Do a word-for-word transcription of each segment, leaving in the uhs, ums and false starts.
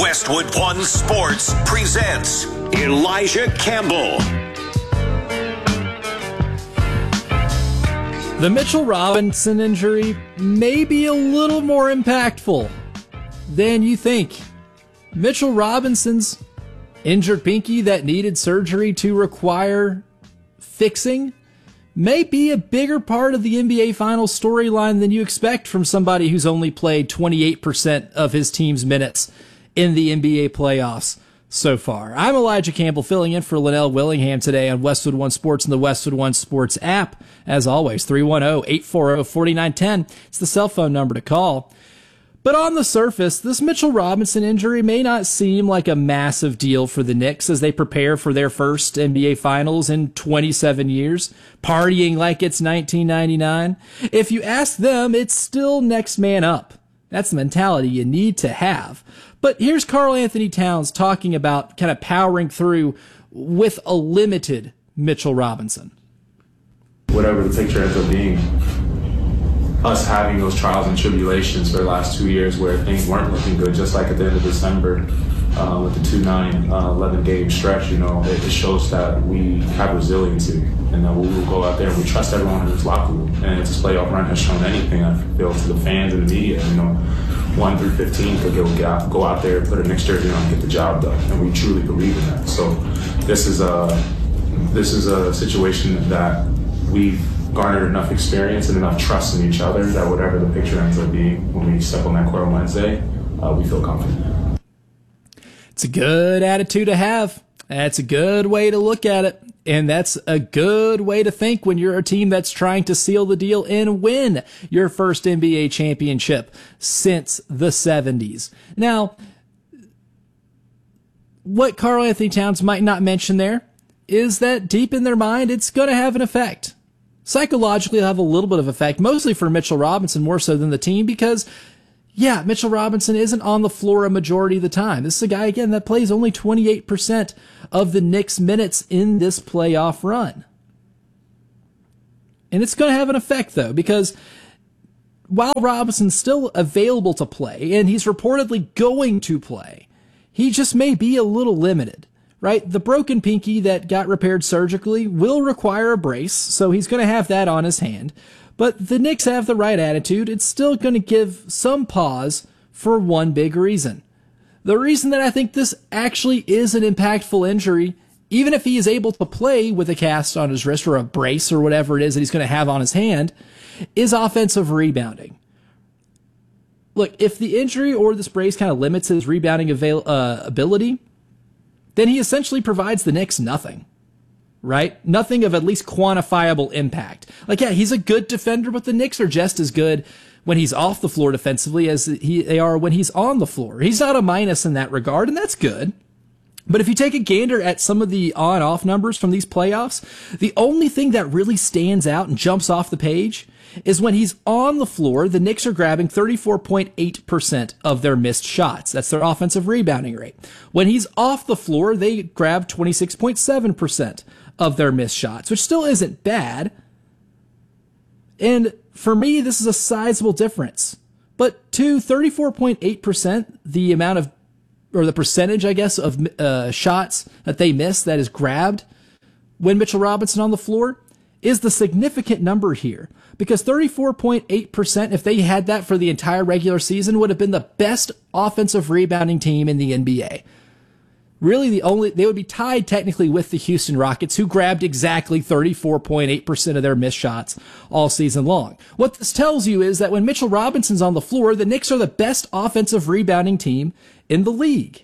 Westwood One Sports presents Elijah Campbell. The Mitchell Robinson injury may be a little more impactful than you think. Mitchell Robinson's injured pinky that needed surgery to require fixing may be a bigger part of the N B A Finals storyline than you expect from somebody who's only played twenty-eight percent of his team's minutes in the N B A playoffs so far. I'm Elijah Campbell, filling in for Linnell Willingham today on Westwood One Sports and the Westwood One Sports app. As always, three one zero, eight four zero, four nine one zero. It's the cell phone number to call. But on the surface, this Mitchell Robinson injury may not seem like a massive deal for the Knicks as they prepare for their first N B A Finals in twenty-seven years, partying like it's nineteen ninety-nine. If you ask them, it's still next man up. That's the mentality you need to have. But here's Karl Anthony Towns talking about kind of powering through with a limited Mitchell Robinson. Whatever the picture ends up being, us having those trials and tribulations for the last two years where things weren't looking good, just like at the end of December uh, with the two nine, uh, eleven game stretch, you know, it, it shows that we have resiliency and that we will go out there and we trust everyone in this locker room. And if this playoff run has shown anything, I feel, to the fans and the media, you know, one through fifteen could go, get out, go out there, put a Knicks jersey on and get the job done. And we truly believe in that. So this is a, this is a situation that we've garnered enough experience and enough trust in each other that whatever the picture ends up being when we step on that court on Wednesday, uh, we feel confident. It's a good attitude to have. That's a good way to look at it. And that's a good way to think when you're a team that's trying to seal the deal and win your first N B A championship since the seventies. Now, what Karl Anthony Towns might not mention there is that deep in their mind, it's going to have an effect. Psychologically, it'll have a little bit of effect, mostly for Mitchell Robinson, more so than the team, because, yeah, Mitchell Robinson isn't on the floor a majority of the time. This is a guy, again, that plays only twenty-eight percent of the Knicks' minutes in this playoff run. And it's going to have an effect, though, because while Robinson's still available to play, and he's reportedly going to play, he just may be a little limited. Right? The broken pinky that got repaired surgically will require a brace, so he's going to have that on his hand. But the Knicks have the right attitude. It's still going to give some pause for one big reason. The reason that I think this actually is an impactful injury, even if he is able to play with a cast on his wrist or a brace or whatever it is that he's going to have on his hand, is offensive rebounding. Look, if the injury or this brace kind of limits his rebounding avail- uh, ability, then he essentially provides the Knicks nothing, right? Nothing of at least quantifiable impact. Like, yeah, he's a good defender, but the Knicks are just as good when he's off the floor defensively as he, they are when he's on the floor. He's not a minus in that regard, and that's good. But if you take a gander at some of the on-off numbers from these playoffs, the only thing that really stands out and jumps off the page is when he's on the floor, the Knicks are grabbing thirty-four point eight percent of their missed shots. That's their offensive rebounding rate. When he's off the floor, they grab twenty-six point seven percent of their missed shots, which still isn't bad. And for me, this is a sizable difference. But to thirty-four point eight percent, the amount of, or the percentage, I guess, of uh, shots that they miss that is grabbed when Mitchell Robinson on the floor is the significant number here. Because thirty-four point eight percent, if they had that for the entire regular season, would have been the best offensive rebounding team in the N B A. Really, the only they would be tied technically with the Houston Rockets, who grabbed exactly thirty-four point eight percent of their missed shots all season long. What this tells you is that when Mitchell Robinson's on the floor, the Knicks are the best offensive rebounding team in the league.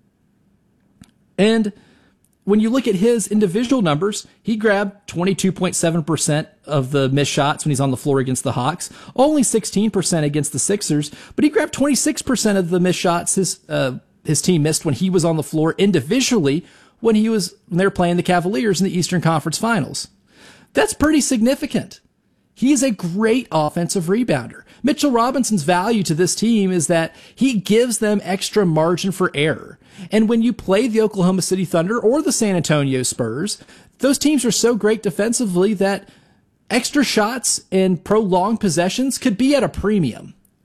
And when you look at his individual numbers, he grabbed twenty-two point seven percent of the missed shots when he's on the floor against the Hawks, only sixteen percent against the Sixers, but he grabbed twenty-six percent of the missed shots his uh, his team missed when he was on the floor individually when he was when they were playing the Cavaliers in the Eastern Conference Finals. That's pretty significant. He's a great offensive rebounder. Mitchell Robinson's value to this team is that he gives them extra margin for error. And when you play the Oklahoma City Thunder or the San Antonio Spurs, those teams are so great defensively that extra shots and prolonged possessions could be at a premium.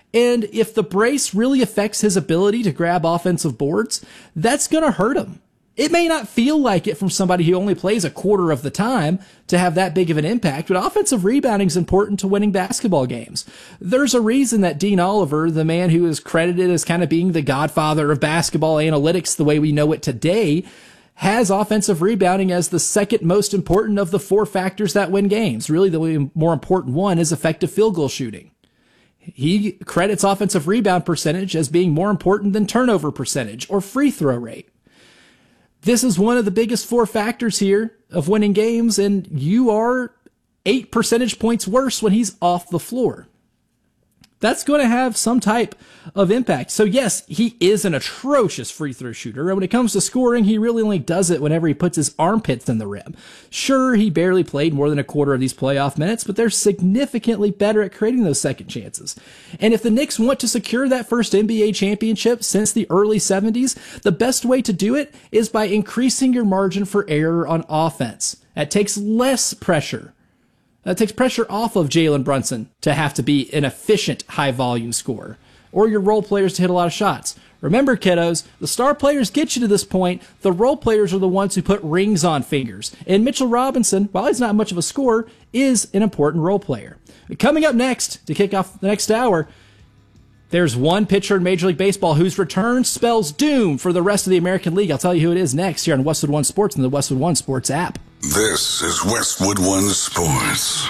And if the brace really affects his ability to grab offensive boards, that's going to hurt him. It may not feel like it from somebody who only plays a quarter of the time to have that big of an impact, but offensive rebounding is important to winning basketball games. There's a reason that Dean Oliver, the man who is credited as kind of being the godfather of basketball analytics the way we know it today, has offensive rebounding as the second most important of the four factors that win games. Really, the more important one is effective field goal shooting. He credits offensive rebound percentage as being more important than turnover percentage or free throw rate. This is one of the biggest four factors here of winning games, and you are eight percentage points worse when he's off the floor. That's going to have some type of impact. So yes, he is an atrocious free throw shooter. And when it comes to scoring, he really only does it whenever he puts his armpits in the rim. Sure, he barely played more than a quarter of these playoff minutes, but they're significantly better at creating those second chances. And if the Knicks want to secure that first N B A championship since the early seventies, the best way to do it is by increasing your margin for error on offense. That takes less pressure. That takes pressure off of Jalen Brunson to have to be an efficient, high-volume scorer, or your role players to hit a lot of shots. Remember, kiddos, the star players get you to this point. The role players are the ones who put rings on fingers. And Mitchell Robinson, while he's not much of a scorer, is an important role player. Coming up next, to kick off the next hour, there's one pitcher in Major League Baseball whose return spells doom for the rest of the American League. I'll tell you who it is next here on Westwood One Sports and the Westwood One Sports app. This is Westwood One Sports.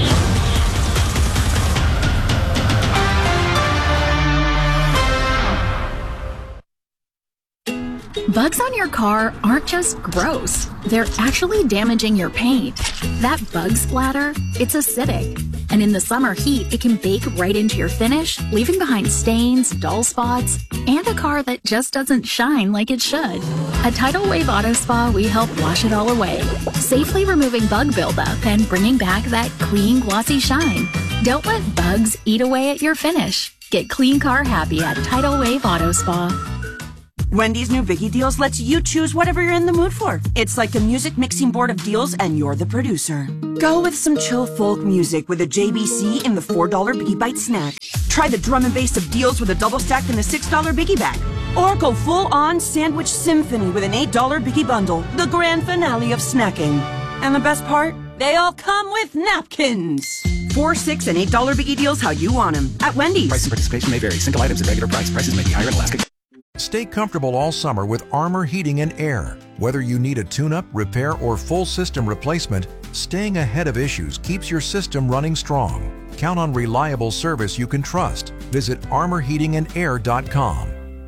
Bugs on your car aren't just gross. They're actually damaging your paint. That bug splatter, it's acidic. And in the summer heat, it can bake right into your finish, leaving behind stains, dull spots, and a car that just doesn't shine like it should. At Tidal Wave Auto Spa, we help wash it all away, safely removing bug buildup and bringing back that clean, glossy shine. Don't let bugs eat away at your finish. Get clean car happy at Tidal Wave Auto Spa. Wendy's new Biggie Deals lets you choose whatever you're in the mood for. It's like a music mixing board of deals, and you're the producer. Go with some chill folk music with a J B C in the four dollar Biggie Bite snack. Try the drum and bass of deals with a double stack in the six dollar Biggie Bag. Or go full-on sandwich symphony with an eight dollar Biggie Bundle, the grand finale of snacking. And the best part? They all come with napkins. Four, six, and eight dollar Biggie Deals how you want them at Wendy's. Price and participation may vary. Single items at regular price. Prices may be higher in Alaska. Stay comfortable all summer with Armor Heating and Air. Whether you need a tune-up, repair, or full system replacement, staying ahead of issues keeps your system running strong. Count on reliable service you can trust. Visit armor heating and air dot com.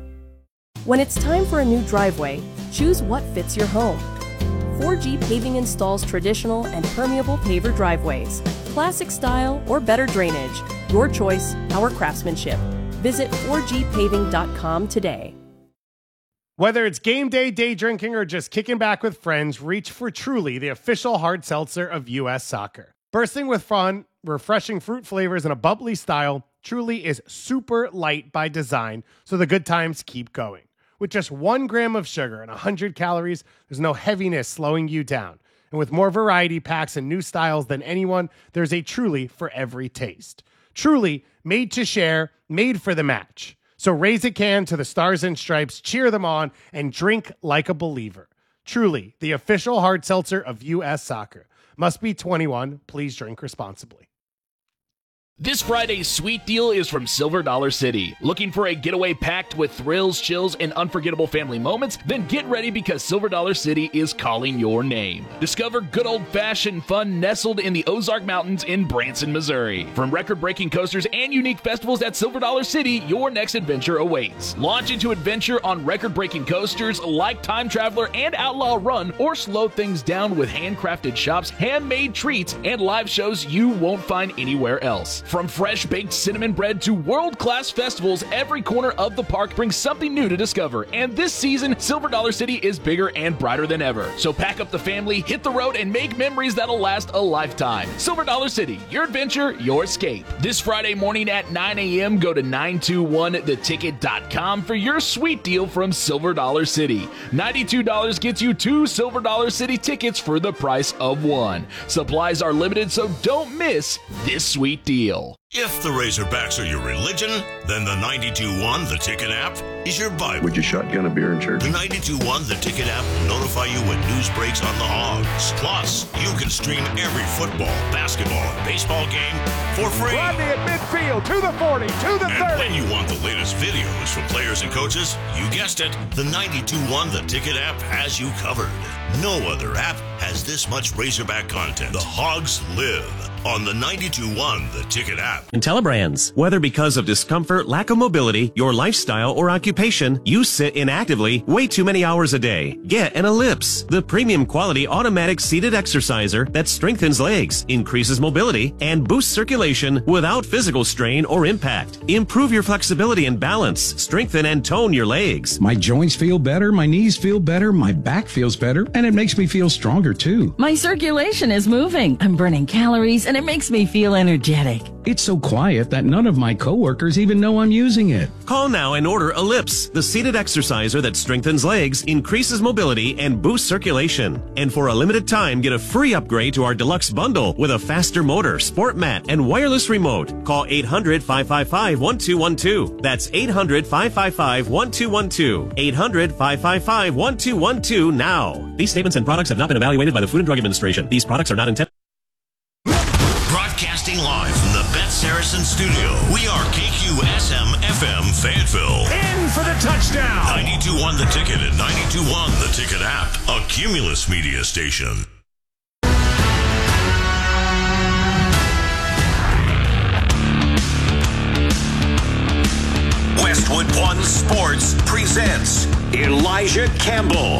When it's time for a new driveway, choose what fits your home. four G Paving installs traditional and permeable paver driveways, classic style or better drainage. Your choice, our craftsmanship. Visit four G paving dot com today. Whether it's game day, day drinking, or just kicking back with friends, reach for Truly, the official hard seltzer of U S Soccer. Bursting with fun, refreshing fruit flavors, and a bubbly style, Truly is super light by design, so the good times keep going. With just one gram of sugar and one hundred calories, there's no heaviness slowing you down. And with more variety packs and new styles than anyone, there's a Truly for every taste. Truly, made to share, made for the match. So raise a can to the Stars and Stripes, cheer them on, and drink like a believer. Truly, the official hard seltzer of U S Soccer. Must be twenty-one. Please drink responsibly. This Friday's sweet deal is from Silver Dollar City. Looking for a getaway packed with thrills, chills, and unforgettable family moments? Then get ready because Silver Dollar City is calling your name. Discover good old-fashioned fun nestled in the Ozark Mountains in Branson, Missouri. From record-breaking coasters and unique festivals at Silver Dollar City, your next adventure awaits. Launch into adventure on record-breaking coasters like Time Traveler and Outlaw Run, or slow things down with handcrafted shops, handmade treats, and live shows you won't find anywhere else. From fresh-baked cinnamon bread to world-class festivals, every corner of the park brings something new to discover. And this season, Silver Dollar City is bigger and brighter than ever. So pack up the family, hit the road, and make memories that'll last a lifetime. Silver Dollar City, your adventure, your escape. This Friday morning at nine a.m., go to nine two one the ticket dot com for your sweet deal from Silver Dollar City. ninety-two dollars gets you two Silver Dollar City tickets for the price of one. Supplies are limited, so don't miss this sweet deal. deal. If the Razorbacks are your religion, then the ninety-two one The Ticket app is your Bible. Would you shotgun a beer in church? The ninety-two one The Ticket app will notify you when news breaks on the Hogs. Plus, you can stream every football, basketball, and baseball game for free. Rodney at midfield, to the forty, to the and thirty. when you want the latest videos from players and coaches, you guessed it, the ninety-two one The Ticket app has you covered. No other app has this much Razorback content. The Hogs live on the ninety-two one The Ticket app. IntelliBrands. Whether because of discomfort, lack of mobility, your lifestyle, or occupation, you sit inactively way too many hours a day. Get an Ellipse, the premium quality automatic seated exerciser that strengthens legs, increases mobility, and boosts circulation without physical strain or impact. Improve your flexibility and balance, strengthen and tone your legs. My joints feel better, my knees feel better, my back feels better, and it makes me feel stronger too. My circulation is moving. I'm burning calories, and it makes me feel energetic. It's so quiet that none of my coworkers even know I'm using it. Call now and order Ellipse, the seated exerciser that strengthens legs, increases mobility, and boosts circulation. And for a limited time, get a free upgrade to our deluxe bundle with a faster motor, sport mat, and wireless remote. Call eight hundred, five five five, one two one two. That's eight hundred, five five five, one two one two. eight hundred, five five five, one two one two now. These statements and products have not been evaluated by the Food and Drug Administration. These products are not intended. Broadcasting live from the Bet Saracen studio, we are K Q S M F M Fayetteville. In for the touchdown. ninety-two one The Ticket and ninety-two one The Ticket app, a Cumulus media station. Westwood One Sports presents Elijah Campbell.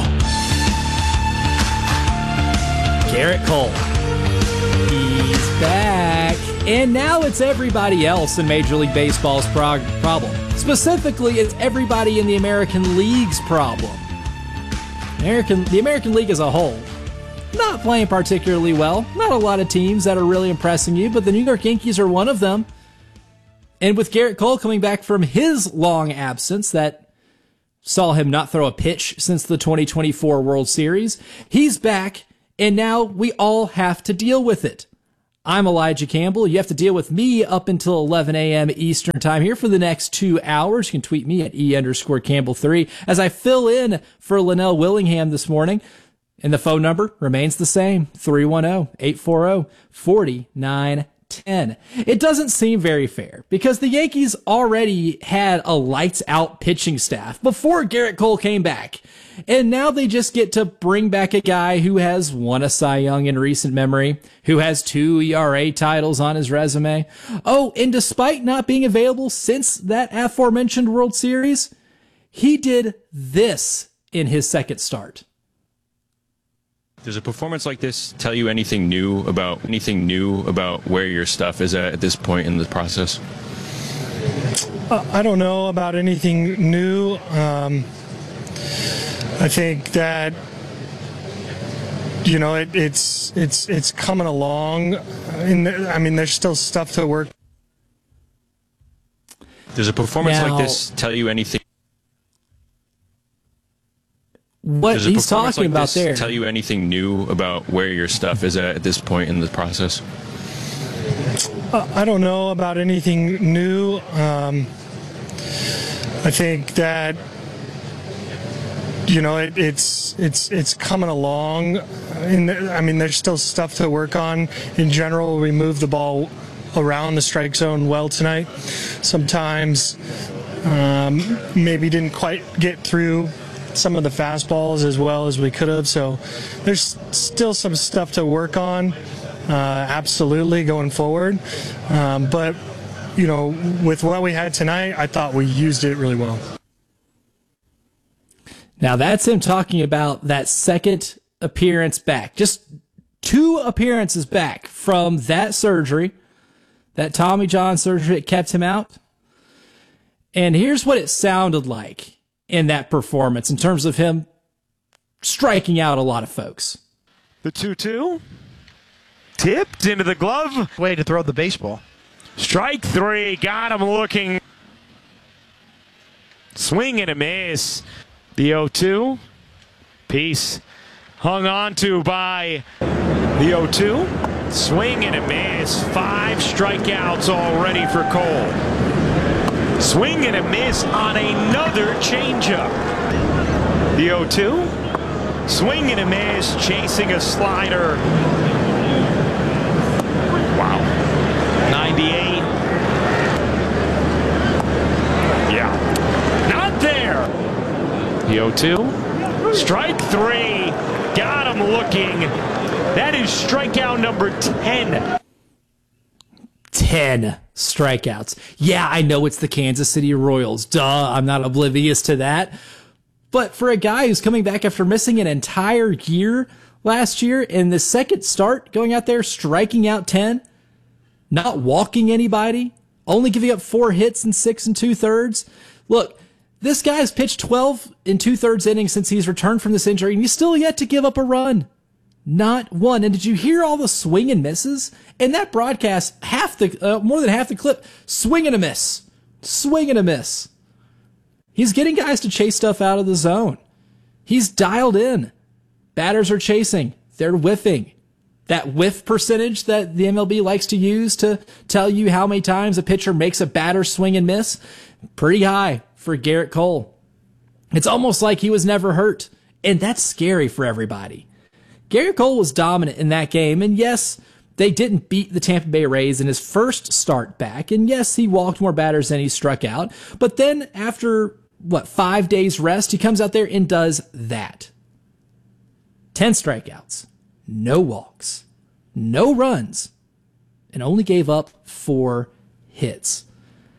Garrett Cole. He's back. And now it's everybody else in Major League Baseball's prog- problem. Specifically, it's everybody in the American League's problem. American, the American League as a whole, not playing particularly well. Not a lot of teams that are really impressing you, but the New York Yankees are one of them. And with Garrett Cole coming back from his long absence that saw him not throw a pitch since the twenty twenty-four World Series, he's back. And now we all have to deal with it. I'm Elijah Campbell. You have to deal with me up until eleven a.m. Eastern time here for the next two hours. You can tweet me at E underscore Campbell three as I fill in for Linnell Willingham this morning. And the phone number remains the same, three one zero, eight four zero, four nine ten. It doesn't seem very fair because the Yankees already had a lights out pitching staff before Garrett Cole came back. And now they just get to bring back a guy who has won a Cy Young in recent memory, who has two E R A titles on his resume. Oh, and despite not being available since that aforementioned World Series, he did this in his second start. Does a performance like this tell you anything new about anything new about where your stuff is at at this point in the process? Uh, I don't know about anything new. Um, I think that you know it, it's it's it's coming along. In the, I mean, there's still stuff to work. Does a performance Now, like this tell you anything? What Does a he's performance talking like about this there. tell you anything new about where your stuff is at at this point in the process? Uh, I don't know about anything new. Um, I think that you know it, it's it's it's coming along. In the, I mean, there's still stuff to work on. In general, we moved the ball around the strike zone well tonight. Sometimes um, maybe didn't quite get through some of the fastballs as well as we could have. So there's still some stuff to work on. Uh, absolutely going forward. Um, but, you know, with what we had tonight, I thought we used it really well. Now that's him talking about that second appearance back. Just two appearances back from that surgery, that Tommy John surgery that kept him out. And here's what it sounded like in that performance in terms of him striking out a lot of folks. The two two. Tipped into the glove. Way to throw the baseball. Strike three. Got him looking. Swing and a miss. The oh two. Piece hung on to by the oh two. Swing and a miss. Five strikeouts already for Cole. Swing and a miss on another changeup. The oh two. Swing and a miss, chasing a slider. Wow. ninety-eight. Yeah. Not there. The oh two. Strike three. Got him looking. That is strikeout number ten. ten strikeouts. Yeah, I know it's the Kansas City Royals. Duh, I'm not oblivious to that. But for a guy who's coming back after missing an entire year last year, in the second start, going out there, striking out ten, not walking anybody, only giving up four hits in six and two thirds. Look, this guy's pitched twelve and two thirds innings since he's returned from this injury, and he's still yet to give up a run. Not one. And did you hear all the swing and misses? In that broadcast, half the, uh, more than half the clip, swing and a miss. Swing and a miss. He's getting guys to chase stuff out of the zone. He's dialed in. Batters are chasing. They're whiffing. That whiff percentage that the M L B likes to use to tell you how many times a pitcher makes a batter swing and miss, pretty high for Gerrit Cole. It's almost like he was never hurt. And that's scary for everybody. Gerrit Cole was dominant in that game, and yes, they didn't beat the Tampa Bay Rays in his first start back, and yes, he walked more batters than he struck out, but then after, what, five days rest, he comes out there and does that. ten strikeouts, no walks, no runs, and only gave up four hits.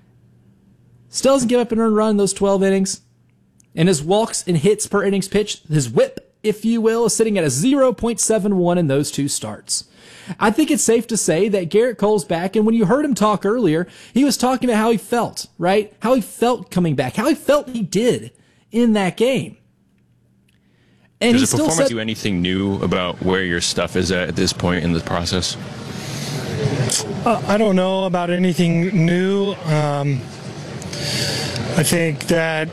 Still doesn't give up an earned run in those twelve innings, and his walks and hits per innings pitched, his whip, if you will, is sitting at a zero point seven one in those two starts. I think it's safe to say that Gerrit Cole's back, and when you heard him talk earlier, he was talking about how he felt, right? How he felt coming back, how he felt he did in that game. And Does he the still performance said, do anything new about where your stuff is at at this point in the process? Uh, I don't know about anything new. Um, I think that,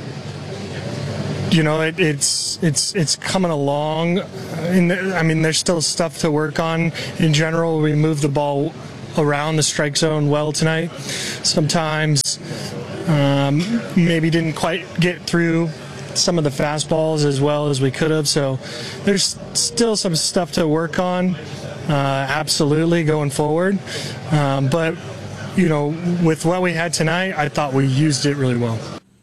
you know, it, it's it's it's coming along. In the, I mean, there's still stuff to work on. In general, we moved the ball around the strike zone well tonight. Sometimes um, maybe didn't quite get through some of the fastballs as well as we could have. So there's still some stuff to work on, uh, absolutely, going forward. Um, but, you know, with what we had tonight, I thought we used it really well.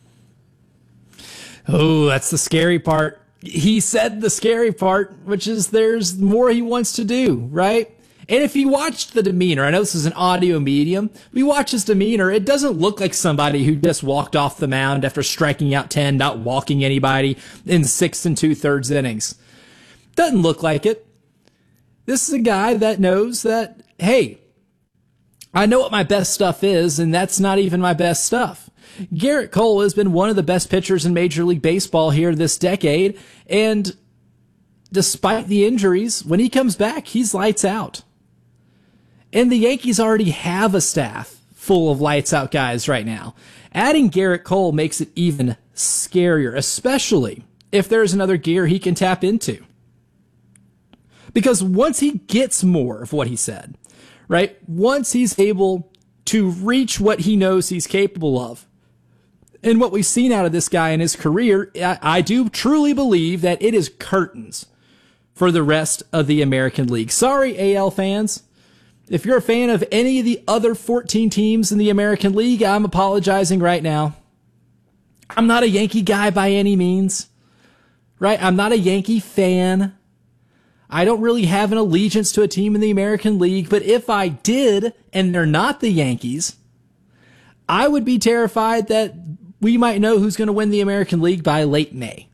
Oh, that's the scary part. He said the scary part, which is there's more he wants to do, right? And if you watched the demeanor, I know this is an audio medium, we watch his demeanor, it doesn't look like somebody who just walked off the mound after striking out ten, not walking anybody in six and two thirds innings. Doesn't look like it. This is a guy that knows that, hey, I know what my best stuff is, and that's not even my best stuff. Gerrit Cole has been one of the best pitchers in Major League Baseball here this decade, and despite the injuries, when he comes back, he's lights out. And the Yankees already have a staff full of lights out guys right now. Adding Gerrit Cole makes it even scarier, especially if there's another gear he can tap into. Because once he gets more of what he said, right, once he's able to reach what he knows he's capable of, and what we've seen out of this guy in his career, I, I do truly believe that it is curtains for the rest of the American League. Sorry, A L fans. If you're a fan of any of the other fourteen teams in the American League, I'm apologizing right now. I'm not a Yankee guy by any means, right? I'm not a Yankee fan. I don't really have an allegiance to a team in the American League, but if I did, and they're not the Yankees, I would be terrified that we might know who's going to win the American League by late May.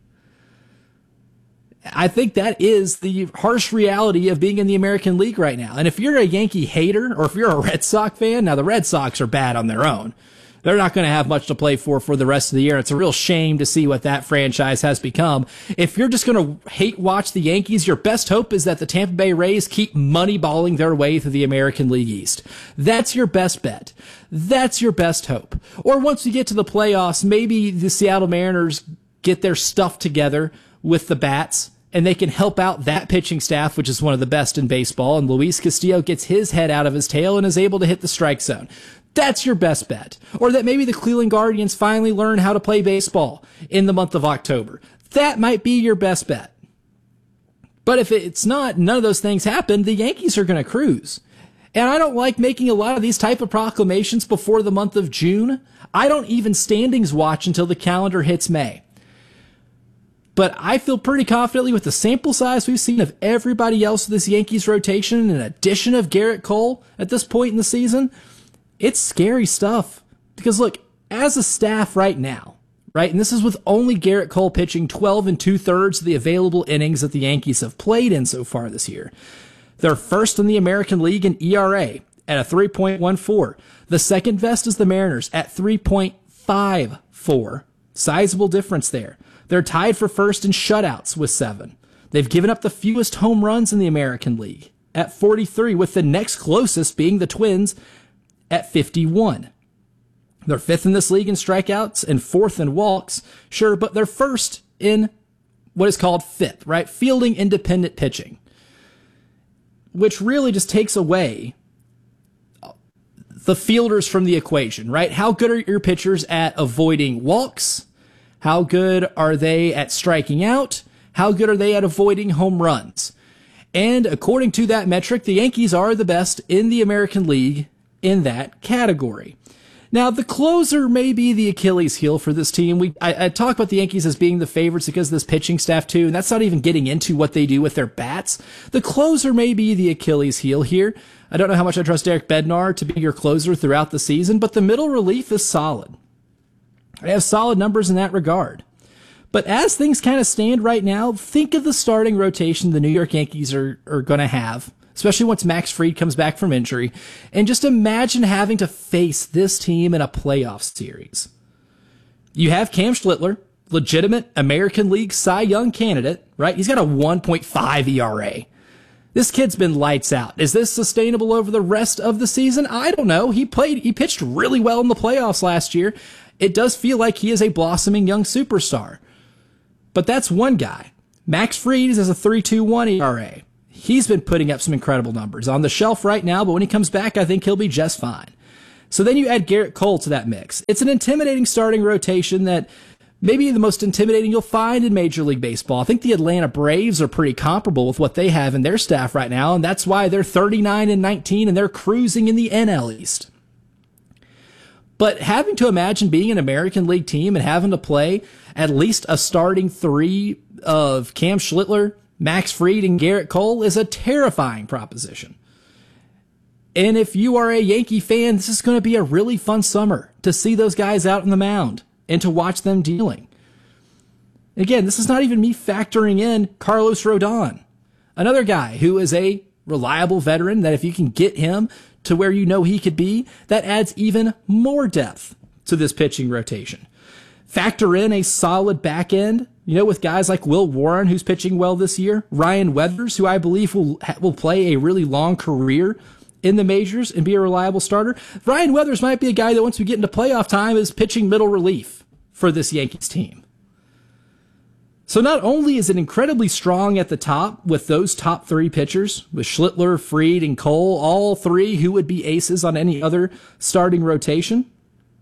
I think that is the harsh reality of being in the American League right now. And if you're a Yankee hater, or if you're a Red Sox fan, now the Red Sox are bad on their own. They're not going to have much to play for for the rest of the year. It's a real shame to see what that franchise has become. If you're just going to hate watch the Yankees, your best hope is that the Tampa Bay Rays keep moneyballing their way through the American League East. That's your best bet. That's your best hope. Or once you get to the playoffs, maybe the Seattle Mariners get their stuff together with the bats and they can help out that pitching staff, which is one of the best in baseball, and Luis Castillo gets his head out of his tail and is able to hit the strike zone. That's your best bet. Or that maybe the Cleveland Guardians finally learn how to play baseball in the month of October. That might be your best bet. But if it's not, none of those things happen, the Yankees are going to cruise. And I don't like making a lot of these type of proclamations before the month of June. I don't even standings watch until the calendar hits May. But I feel pretty confidently with the sample size we've seen of everybody else in this Yankees rotation, and an addition of Garrett Cole at this point in the season, it's scary stuff. Because look, as a staff right now, right, and this is with only Garrett Cole pitching twelve and two-thirds of the available innings that the Yankees have played in so far this year. They're first in the American League in E R A at a three point one four. The second best is the Mariners at three point five four. Sizable difference there. They're tied for first in shutouts with seven. They've given up the fewest home runs in the American League at forty-three, with the next closest being the Twins at fifty-one. They're fifth in this league in strikeouts and fourth in walks, sure, but they're first in what is called fifth, right? Fielding independent pitching, which really just takes away the fielders from the equation, right? How good are your pitchers at avoiding walks? How good are they at striking out? How good are they at avoiding home runs? And according to that metric, the Yankees are the best in the American League in that category. Now, the closer may be the Achilles heel for this team. We I, I talk about the Yankees as being the favorites because of this pitching staff too, and that's not even getting into what they do with their bats. The closer may be the Achilles heel here. I don't know how much I trust Derek Bednar to be your closer throughout the season, but the middle relief is solid. They have solid numbers in that regard. But as things kind of stand right now, think of the starting rotation the New York Yankees are, are going to have, especially once Max Fried comes back from injury, and just imagine having to face this team in a playoff series. You have Cam Schlittler, legitimate American League Cy Young candidate, right? He's got a one point five E R A. This kid's been lights out. Is this sustainable over the rest of the season? I don't know. He played, he pitched really well in the playoffs last year. It does feel like he is a blossoming young superstar. But that's one guy. Max Fried is a three point two one E R A. He's been putting up some incredible numbers on the shelf right now, but when he comes back, I think he'll be just fine. So then you add Garrett Cole to that mix. It's an intimidating starting rotation that maybe the most intimidating you'll find in Major League Baseball. I think the Atlanta Braves are pretty comparable with what they have in their staff right now, and that's why they're thirty-nine and nineteen and they're cruising in the N L East. But having to imagine being an American League team and having to play at least a starting three of Cam Schlittler, Max Fried, and Garrett Cole is a terrifying proposition. And if you are a Yankee fan, this is going to be a really fun summer to see those guys out on the mound and to watch them dealing. Again, this is not even me factoring in Carlos Rodon, another guy who is a reliable veteran that if you can get him to where you know he could be, that adds even more depth to this pitching rotation. Factor in a solid back end, you know, with guys like Will Warren, who's pitching well this year, Ryan Weathers, who I believe will will play a really long career in the majors and be a reliable starter. Ryan Weathers might be a guy that once we get into playoff time is pitching middle relief for this Yankees team. So not only is it incredibly strong at the top with those top three pitchers, with Schlittler, Fried, and Cole, all three who would be aces on any other starting rotation,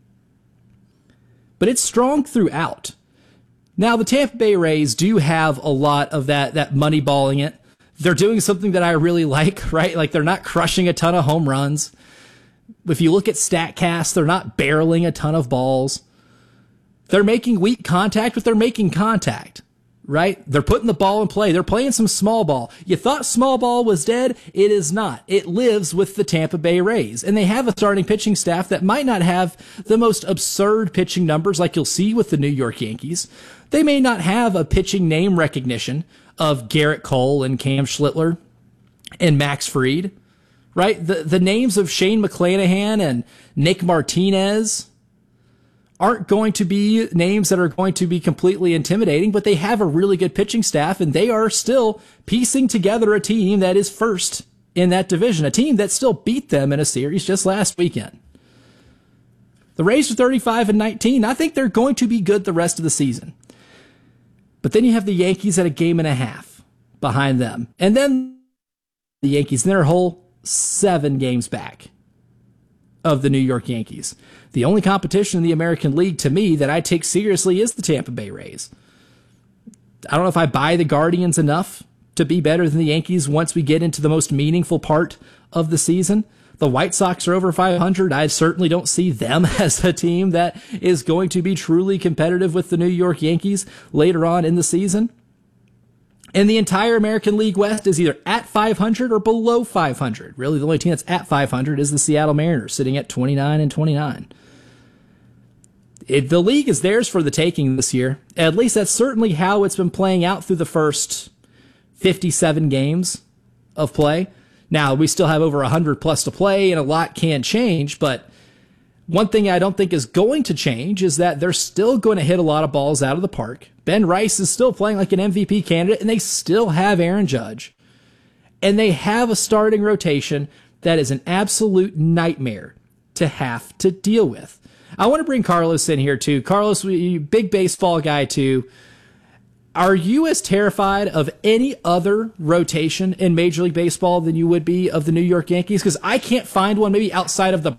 but it's strong throughout. Now, the Tampa Bay Rays do have a lot of that, that money balling it. They're doing something that I really like, right? Like they're not crushing a ton of home runs. If you look at StatCast, they're not barreling a ton of balls. They're making weak contact, but they're making contact. Right? They're putting the ball in play. They're playing some small ball. You thought small ball was dead. It is not. It lives with the Tampa Bay Rays. And they have a starting pitching staff that might not have the most absurd pitching numbers like you'll see with the New York Yankees. They may not have a pitching name recognition of Garrett Cole and Cam Schlittler and Max Fried. Right? The, the names of Shane McClanahan and Nick Martinez aren't going to be names that are going to be completely intimidating, but they have a really good pitching staff, and they are still piecing together a team that is first in that division, a team that still beat them in a series just last weekend. The Rays are thirty-five and nineteen. I think they're going to be good the rest of the season. But then you have the Yankees at a game and a half. behind them. And then the Yankees, and they're a whole seven games back of the New York Yankees. The only competition in the American League to me that I take seriously is the Tampa Bay Rays. I don't know if I buy the Guardians enough to be better than the Yankees once we get into the most meaningful part of the season. The White Sox are over five hundred. I certainly don't see them as a team that is going to be truly competitive with the New York Yankees later on in the season. And the entire American League West is either at five hundred or below five hundred. Really, the only team that's at five hundred is the Seattle Mariners, sitting at twenty-nine and twenty-nine. It, the league is theirs for the taking this year. At least that's certainly how it's been playing out through the first fifty-seven games of play. Now, we still have over one hundred plus to play, and a lot can change, but one thing I don't think is going to change is that they're still going to hit a lot of balls out of the park. Ben Rice is still playing like an M V P candidate, and they still have Aaron Judge. And they have a starting rotation that is an absolute nightmare to have to deal with. I want to bring Carlos in here, too. Carlos, you big baseball guy, too. Are you as terrified of any other rotation in Major League Baseball than you would be of the New York Yankees? Because I can't find one, maybe outside of the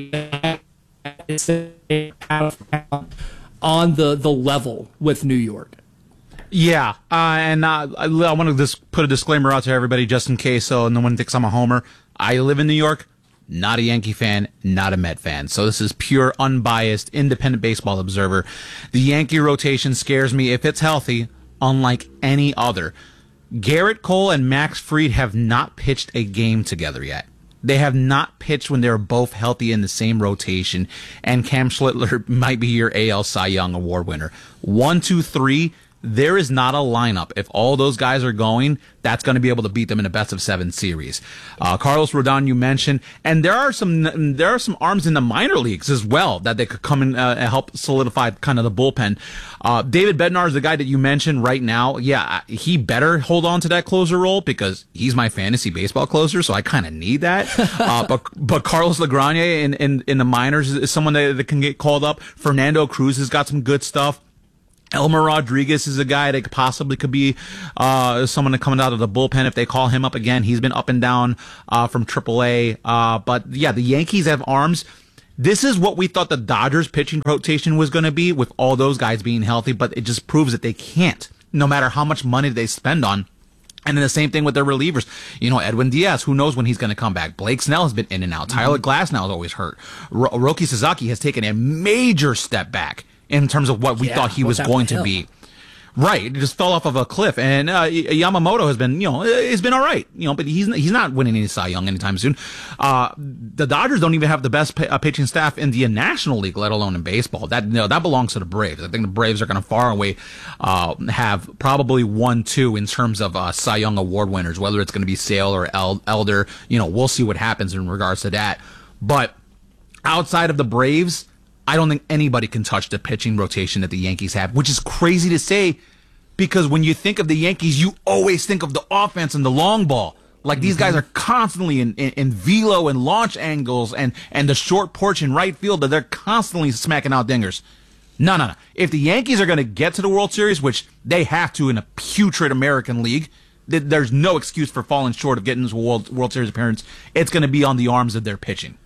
on the, the level with New York. Yeah, uh, and uh, I, I want to just put a disclaimer out to everybody just in case so no one thinks I'm a homer. I live in New York, not a Yankee fan, not a Met fan. So this is pure, unbiased, independent baseball observer. The Yankee rotation scares me if it's healthy, unlike any other. Garrett Cole and Max Fried have not pitched a game together yet. They have not pitched when they're both healthy in the same rotation, and Cam Schlittler might be your A L Cy Young Award winner. One, two, three. There is not a lineup. If all those guys are going, that's going to be able to beat them in a best of seven series. Uh, Carlos Rodon, you mentioned, and there are some there are some arms in the minor leagues as well that they could come in uh, and help solidify kind of the bullpen. Uh, David Bednar is the guy that you mentioned right now. Yeah, he better hold on to that closer role because he's my fantasy baseball closer, so I kind of need that. uh, but but Carlos Lagrania in, in, in the minors is someone that, that can get called up. Fernando Cruz has got some good stuff. Elmer Rodriguez is a guy that possibly could be uh, someone coming out of the bullpen if they call him up again. He's been up and down uh, from triple A. Uh, but, yeah, the Yankees have arms. This is what we thought the Dodgers pitching rotation was going to be with all those guys being healthy, but it just proves that they can't, no matter how much money they spend on. And then the same thing with their relievers. You know, Edwin Diaz, who knows when he's going to come back. Blake Snell has been in and out. Tyler Glasnow is always hurt. Ro- Roki Sasaki has taken a major step back in terms of what we yeah, thought he was going to be. Right. It just fell off of a cliff. And uh, Yamamoto has been, you know, he's been all right, you know, but he's he's not winning any Cy Young anytime soon. Uh, the Dodgers don't even have the best p- uh, pitching staff in the National League, let alone in baseball. That, you know, that belongs to the Braves. I think the Braves are going to far away uh, have probably one, two in terms of uh, Cy Young award winners, whether it's going to be Sale or El- Elder. You know, we'll see what happens in regards to that. But outside of the Braves, I don't think anybody can touch the pitching rotation that the Yankees have, which is crazy to say because when you think of the Yankees, you always think of the offense and the long ball. Like, these mm-hmm. guys are constantly in, in, in velo and launch angles and, and the short porch in right field that they're constantly smacking out dingers. No, no, no. If the Yankees are going to get to the World Series, which they have to in a putrid American League, th- there's no excuse for falling short of getting to a World, World Series appearance. It's going to be on the arms of their pitching.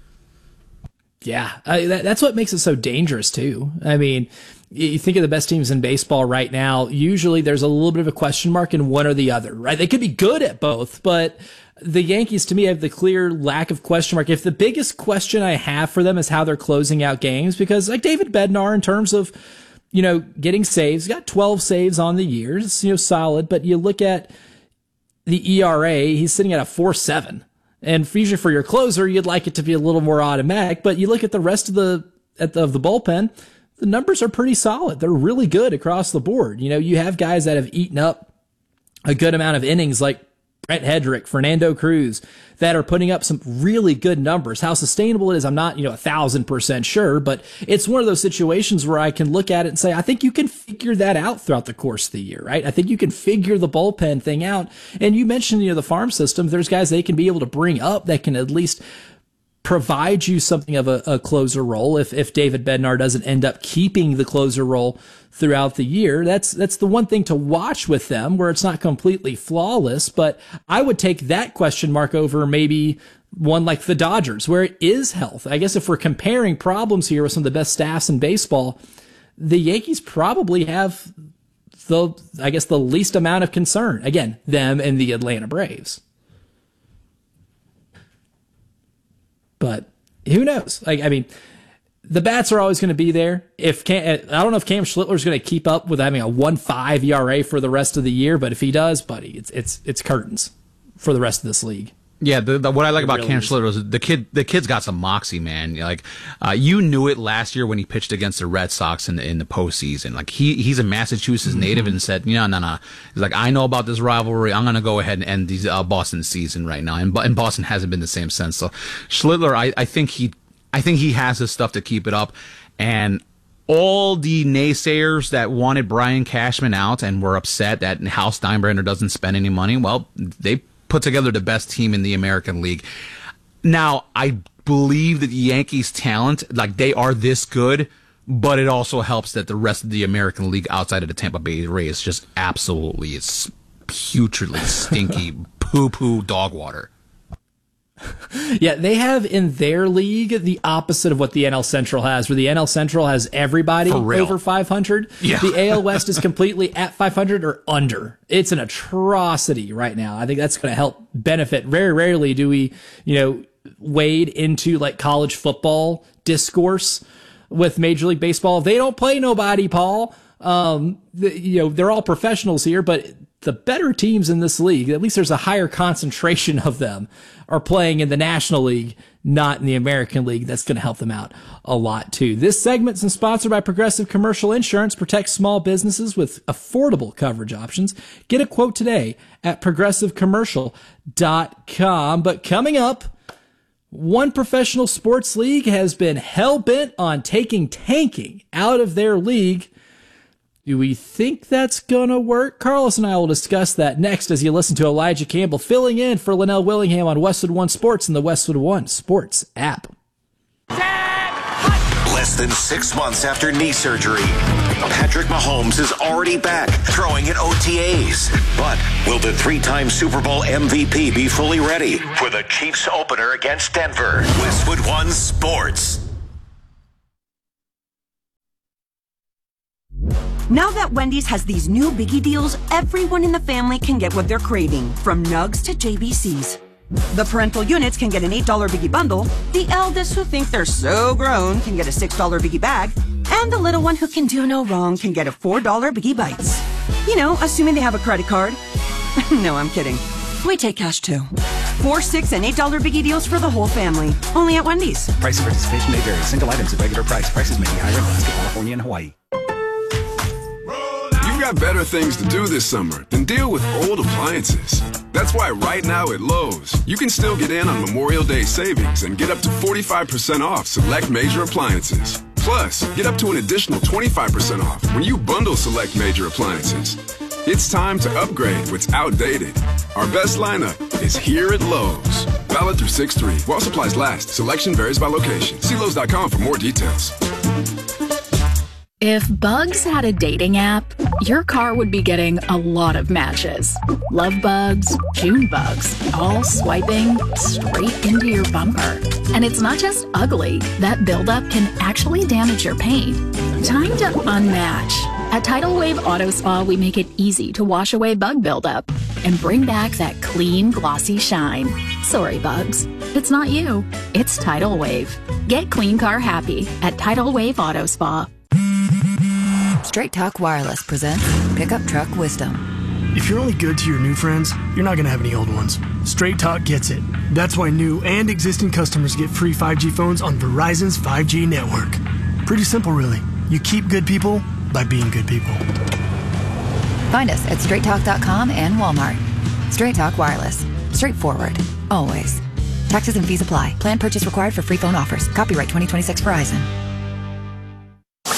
Yeah, I, that, that's what makes it so dangerous, too. I mean, you think of the best teams in baseball right now, usually there's a little bit of a question mark in one or the other, right? They could be good at both, but the Yankees, to me, have the clear lack of question mark. If the biggest question I have for them is how they're closing out games, because like David Bednar, in terms of, you know, getting saves, got twelve saves on the year, it's, you know, solid, but you look at the E R A, he's sitting at a four seven. And usually for your closer, you'd like it to be a little more automatic, but you look at the rest of the, at the, of the bullpen, the numbers are pretty solid. They're really good across the board. You know, you have guys that have eaten up a good amount of innings like Brent Hedrick, Fernando Cruz, that are putting up some really good numbers. How sustainable it is, I'm not, you know, a thousand percent sure, but it's one of those situations where I can look at it and say, I think you can figure that out throughout the course of the year, right? I think you can figure the bullpen thing out. And you mentioned, you know, the farm system. There's guys they can be able to bring up that can at least provide you something of a, a closer role if, if David Bednar doesn't end up keeping the closer role throughout the year. That's, that's the one thing to watch with them, where it's not completely flawless, but I would take that question mark over maybe one like the Dodgers, where it is health. I guess if we're comparing problems here with some of the best staffs in baseball, the Yankees probably have the, I guess, the least amount of concern. Again, them and the Atlanta Braves. But who knows? Like, I mean, the bats are always going to be there. If Cam, I don't know if Cam Schlittler is going to keep up with having a one point five E R A for the rest of the year, but if he does, buddy, it's it's it's curtains for the rest of this league. Yeah, the, the, what I like It about really Cam is. Schlitter is the kid. The kid's got some moxie, man. Like, uh, you knew it last year when he pitched against the Red Sox in the, in the postseason. Like, he he's a Massachusetts Mm-hmm. native and said, "No, no, no." He's like, "I know about this rivalry. I'm gonna go ahead and end these uh, Boston season right now." And, and Boston hasn't been the same since. So, Schlitter, I, I think he, I think he has the stuff to keep it up. And all the naysayers that wanted Brian Cashman out and were upset that Hal Steinbrenner doesn't spend any money, well, they put together the best team in the American League. Now, I believe that the Yankees' talent, like, they are this good, but it also helps that the rest of the American League outside of the Tampa Bay Rays just absolutely is putridly stinky poo-poo dog water. Yeah, they have in their league the opposite of what the N L Central has, where the N L Central has everybody For real. over five hundred. Yeah. The A L West is completely at five hundred or under. It's an atrocity right now. I think that's going to help benefit. Very rarely do we, you know, wade into like college football discourse with Major League Baseball. They don't play nobody, Paul. Um, the, you know, they're all professionals here, but the better teams in this league, at least there's a higher concentration of them, are playing in the National League, not in the American League. That's going to help them out a lot too. This segment's sponsored by Progressive Commercial Insurance. Protect small businesses with affordable coverage options. Get a quote today at progressive commercial dot com. But coming up, one professional sports league has been hell-bent on taking tanking out of their league. Do we think that's gonna work? Carlos and I will discuss that next as you listen to Elijah Campbell filling in for Linnell Willingham on Westwood One Sports and the Westwood One Sports app. Less than six months after knee surgery, Patrick Mahomes is already back throwing at O T As. But will the three-time Super Bowl M V P be fully ready for the Chiefs opener against Denver? Westwood One Sports. Now that Wendy's has these new biggie deals, everyone in the family can get what they're craving, from nugs to J B Cs. The parental units can get an eight dollar biggie bundle, the eldest who think they're so grown can get a six dollar biggie bag, and the little one who can do no wrong can get a four dollar biggie bites. You know, assuming they have a credit card. No, I'm kidding. We take cash too. Four, six, and eight dollar biggie deals for the whole family. Only at Wendy's. Price and participation may vary. Single items at regular price. Prices may be higher in Alaska, California, and Hawaii. You've got better things to do this summer than deal with old appliances. That's why right now at Lowe's, you can still get in on Memorial Day savings and get up to forty-five percent off select major appliances. Plus, get up to an additional twenty-five percent off when you bundle select major appliances. It's time to upgrade what's outdated. Our best lineup is here at Lowe's. Valid through six three. While supplies last, selection varies by location. See Lowe's dot com for more details. If Bugs had a dating app, your car would be getting a lot of matches. Love bugs, June bugs, all swiping straight into your bumper. And it's not just ugly. That buildup can actually damage your paint. Time to unmatch. At Tidal Wave Auto Spa, we make it easy to wash away bug buildup and bring back that clean, glossy shine. Sorry, bugs. It's not you. It's Tidal Wave. Get clean car happy at Tidal Wave Auto Spa. Straight Talk Wireless presents Pickup Truck Wisdom. If you're only good to your new friends, you're not going to have any old ones. Straight Talk gets it. That's why new and existing customers get free five G phones on Verizon's five G network. Pretty simple, really. You keep good people by being good people. Find us at straight talk dot com and Walmart. Straight Talk Wireless. Straightforward. Always. Taxes and fees apply. Plan purchase required for free phone offers. Copyright twenty twenty-six Verizon.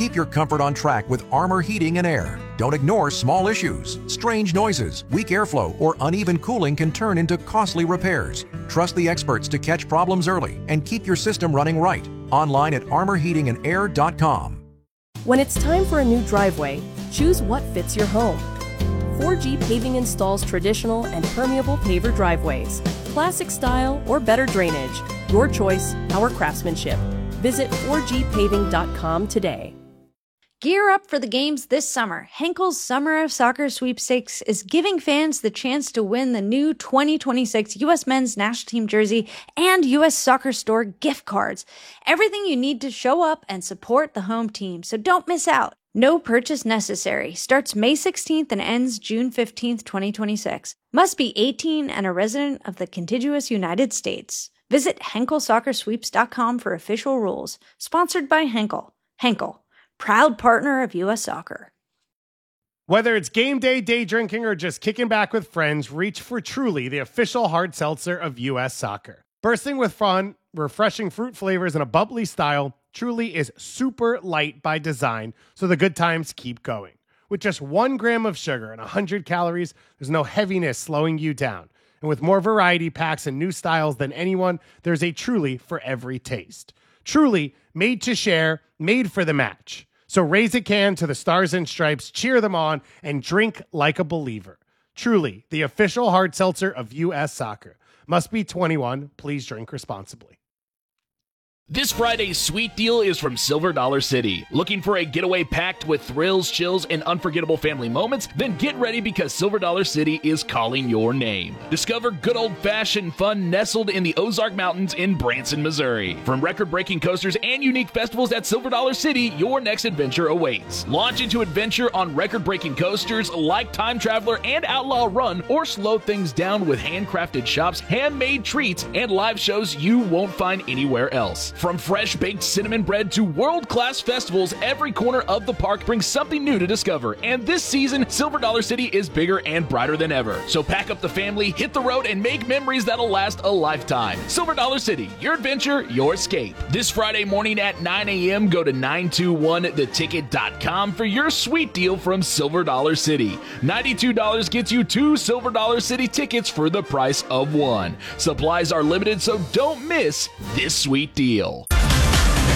Keep your comfort on track with Armor Heating and Air. Don't ignore small issues. Strange noises, weak airflow, or uneven cooling can turn into costly repairs. Trust the experts to catch problems early and keep your system running right. Online at armor heating and air dot com. When it's time for a new driveway, choose what fits your home. four G Paving installs traditional and permeable paver driveways, classic style or better drainage. Your choice, our craftsmanship. Visit four G paving dot com today. Gear up for the games this summer. Henkel's Summer of Soccer Sweepstakes is giving fans the chance to win the new twenty twenty-six U S Men's National Team jersey and U S Soccer Store gift cards. Everything you need to show up and support the home team, so don't miss out. No purchase necessary. Starts May sixteenth and ends June fifteenth, twenty twenty-six. Must be eighteen and a resident of the contiguous United States. Visit henkel soccer sweeps dot com for official rules. Sponsored by Henkel. Henkel, proud partner of U S Soccer. Whether it's game day, day drinking, or just kicking back with friends, reach for Truly, the official hard seltzer of U S Soccer. Bursting with fun, refreshing fruit flavors, and a bubbly style, Truly is super light by design, so the good times keep going. With just one gram of sugar and one hundred calories, there's no heaviness slowing you down. And with more variety packs and new styles than anyone, there's a Truly for every taste. Truly, made to share, made for the match. So raise a can to the Stars and Stripes, cheer them on, and drink like a believer. Truly, the official hard seltzer of U S Soccer. Must be twenty-one. Please drink responsibly. This Friday's sweet deal is from Silver Dollar City. Looking for a getaway packed with thrills, chills, and unforgettable family moments? Then get ready because Silver Dollar City is calling your name. Discover good old-fashioned fun nestled in the Ozark Mountains in Branson, Missouri. From record-breaking coasters and unique festivals at Silver Dollar City, your next adventure awaits. Launch into adventure on record-breaking coasters like Time Traveler and Outlaw Run, or slow things down with handcrafted shops, handmade treats, and live shows you won't find anywhere else. From fresh baked cinnamon bread to world-class festivals, every corner of the park brings something new to discover. And this season, Silver Dollar City is bigger and brighter than ever. So pack up the family, hit the road, and make memories that'll last a lifetime. Silver Dollar City, your adventure, your escape. This Friday morning at nine a.m., go to nine two one the ticket dot com for your sweet deal from Silver Dollar City. ninety-two dollars gets you two Silver Dollar City tickets for the price of one. Supplies are limited, so don't miss this sweet deal.